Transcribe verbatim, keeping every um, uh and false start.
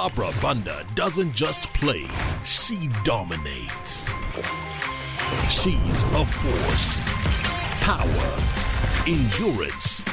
Barbara Banda doesn't just play, she dominates. She's a force, power, endurance,